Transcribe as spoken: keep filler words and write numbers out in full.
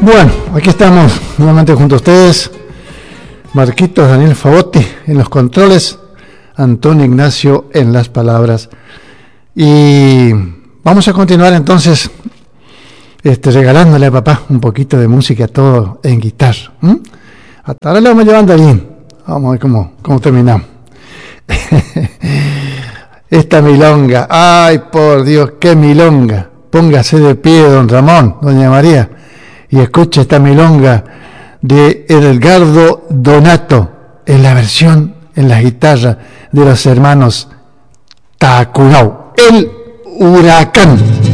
Bueno, aquí estamos nuevamente junto a ustedes. Marquitos Daniel Favotti en los controles, Antonio Ignacio en las palabras. Y vamos a continuar entonces este, regalándole a papá un poquito de música, todo en guitarra. ¿Mm? Hasta ahora le vamos llevando bien. Vamos a ver cómo, cómo terminamos. Esta milonga, ay por Dios, qué milonga. Póngase de pie, don Ramón, doña María, y escuche esta milonga de Edgardo Donato en la versión en la guitarra de los hermanos Tacunau, el Huracán.